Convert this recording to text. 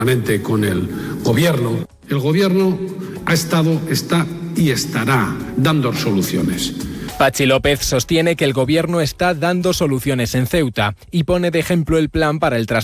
con el Gobierno. El Gobierno ha estado, está y estará dando soluciones. Patxi López sostiene que el Gobierno está dando soluciones en Ceuta y pone de ejemplo el plan para el transporte